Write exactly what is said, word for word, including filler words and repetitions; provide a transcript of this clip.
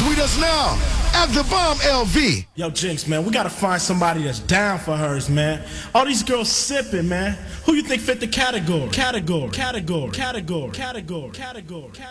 Tweet us now at the bomb L V. Yo, Jinx, man, we gotta find somebody that's down for hers, man. All these girls sipping, man. Who you think fit the category? Category, category, category, category, category, category.